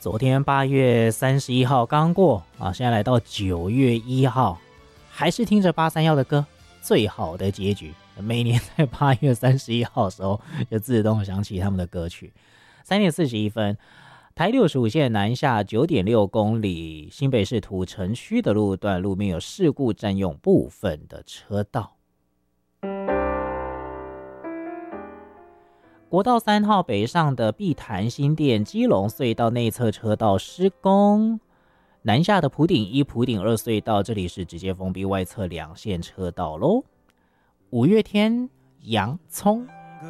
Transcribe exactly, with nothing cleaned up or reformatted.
昨天八月三十一号刚过啊，现在来到九月一号，还是听着八三夭的歌，最好的结局。每年在八月三十一号的时候，就自动想起他们的歌曲。三点四十一分，台六十五线南下九点六公里，新北市土城区的路段路面有事故，占用部分的车道。国道三号北上的碧潭新店基隆隧道内侧车道施工，南下的埔顶一、埔顶二隧道这里是直接封闭外侧两线车道咯。五月天洋葱